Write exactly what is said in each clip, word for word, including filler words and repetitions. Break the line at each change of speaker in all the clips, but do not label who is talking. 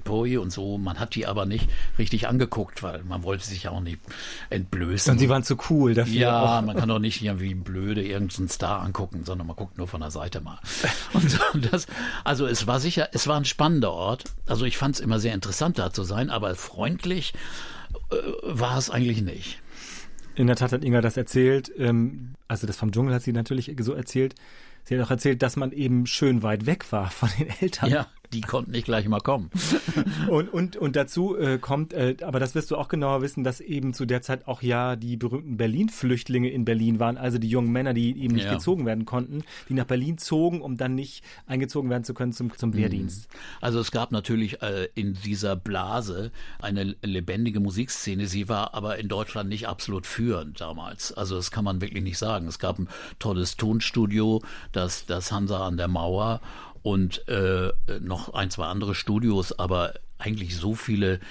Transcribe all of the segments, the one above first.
pui und so. Man hat die aber nicht richtig angeguckt, weil man wollte sich ja auch nicht entblößen.
Und sie waren zu cool dafür.
Ja,
auch.
man kann doch nicht irgendwie blöde irgendeinen Star angucken, sondern man guckt nur von der Seite mal. Und so, das, also es war sicher, es war ein spannender Ort. Also ich fand es immer sehr interessant, da zu sein, aber freundlich äh, war es eigentlich nicht.
In der Tat hat Inga das erzählt, ähm, also das vom Dschungel hat sie natürlich so erzählt. Sie hat auch erzählt, dass man eben schön weit weg war von den Eltern.
Ja, die konnten nicht gleich mal kommen.
Und, und, und dazu äh, kommt, äh, aber das wirst du auch genauer wissen, dass eben zu der Zeit auch ja die berühmten Berlin-Flüchtlinge in Berlin waren, also die jungen Männer, die eben nicht
ja.
gezogen werden konnten, die nach Berlin zogen, um dann nicht eingezogen werden zu können zum, zum Wehrdienst.
Also es gab natürlich äh, in dieser Blase eine lebendige Musikszene, sie war aber in Deutschland nicht absolut führend damals. Also das kann man wirklich nicht sagen. Es gab ein tolles Tonstudio, das, das Hansa an der Mauer, und äh, noch ein, zwei andere Studios, aber eigentlich so viele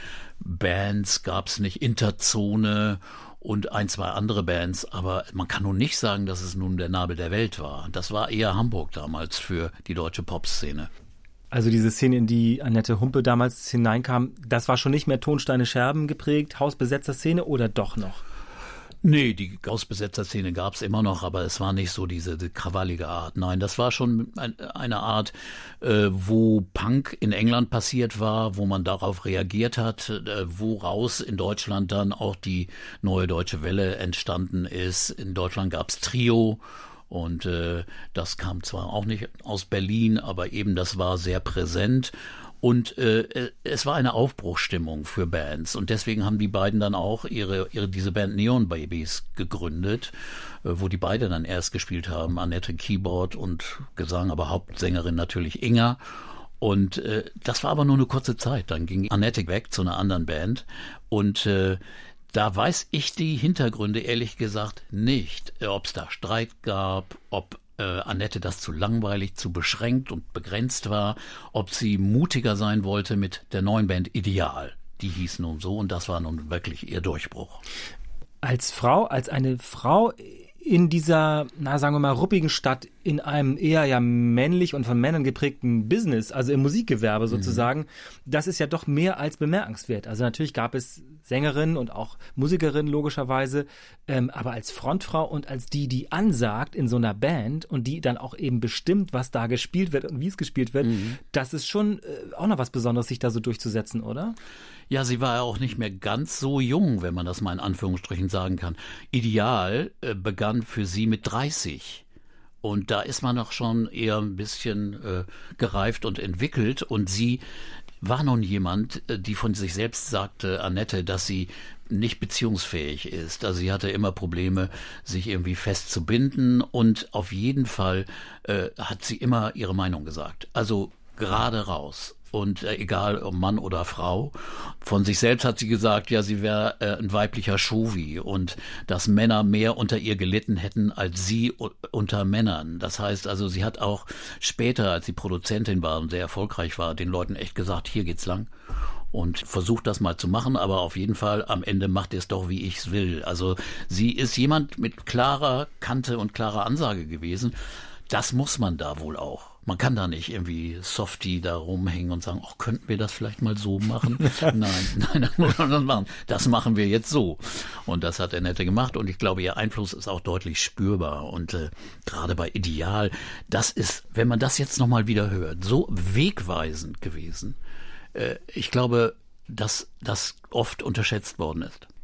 Bands gab's nicht. Interzone und ein, zwei andere Bands, aber man kann nun nicht sagen, dass es nun der Nabel der Welt war. Das war eher Hamburg damals für die deutsche Popszene.
Also diese Szene, in die Annette Humpe damals hineinkam, das war schon nicht mehr Tonsteine Scherben geprägt, Hausbesetzer-Szene oder doch noch?
Nee, die Hausbesetzer-Szene gab's immer noch, aber es war nicht so diese, diese krawallige Art. Nein, das war schon ein, eine Art, äh, wo Punk in England passiert war, wo man darauf reagiert hat, äh, woraus in Deutschland dann auch die Neue Deutsche Welle entstanden ist. In Deutschland gab's Trio. Und äh, das kam zwar auch nicht aus Berlin, aber eben das war sehr präsent. Und äh, es war eine Aufbruchsstimmung für Bands. Und deswegen haben die beiden dann auch ihre, ihre diese Band Neon Babies gegründet, äh, wo die beide dann erst gespielt haben. Annette Keyboard und Gesang, aber Hauptsängerin natürlich Inga. Und äh, das war aber nur eine kurze Zeit. Dann ging Annette weg zu einer anderen Band. Und äh, da weiß ich die Hintergründe ehrlich gesagt nicht, ob es da Streit gab, ob äh, Annette das zu langweilig, zu beschränkt und begrenzt war, ob sie mutiger sein wollte mit der neuen Band Ideal. Die hieß nun so und das war nun wirklich ihr Durchbruch.
Als Frau, als eine Frau in dieser, na sagen wir mal, ruppigen Stadt, in einem eher ja männlich und von Männern geprägten Business, also im Musikgewerbe sozusagen, mhm. das ist ja doch mehr als bemerkenswert. Also natürlich gab es Sängerinnen und auch Musikerinnen logischerweise, ähm, aber als Frontfrau und als die, die ansagt in so einer Band und die dann auch eben bestimmt, was da gespielt wird und wie es gespielt wird, mhm. das ist schon äh, auch noch was Besonderes, sich da so durchzusetzen, oder?
Ja, sie war ja auch nicht mehr ganz so jung, wenn man das mal in Anführungsstrichen sagen kann. Ideal äh, begann für sie mit dreißig. Und da ist man noch schon eher ein bisschen äh, gereift und entwickelt. Und sie war nun jemand, äh, die von sich selbst sagte, Annette, dass sie nicht beziehungsfähig ist. Also sie hatte immer Probleme, sich irgendwie festzubinden. Und auf jeden Fall äh, hat sie immer ihre Meinung gesagt. Also gerade raus. Und äh, egal ob Mann oder Frau. Von sich selbst hat sie gesagt, ja, sie wäre äh, ein weiblicher Chauvi und dass Männer mehr unter ihr gelitten hätten als sie u- unter Männern. Das heißt also, sie hat auch später, als sie Produzentin war und sehr erfolgreich war, den Leuten echt gesagt, hier geht's lang. Und versucht das mal zu machen, aber auf jeden Fall am Ende macht ihr es doch, wie ich's will. Also sie ist jemand mit klarer Kante und klarer Ansage gewesen. Das muss man da wohl auch. Man kann da nicht irgendwie softy da rumhängen und sagen, ach, könnten wir das vielleicht mal so machen? Nein, nein, das muss man das machen. Das machen wir jetzt so. Und das hat Annette gemacht und ich glaube, ihr Einfluss ist auch deutlich spürbar. Und äh, gerade bei Ideal, das ist, wenn man das jetzt nochmal wieder hört, so wegweisend gewesen. Äh, ich glaube, dass das oft unterschätzt worden ist.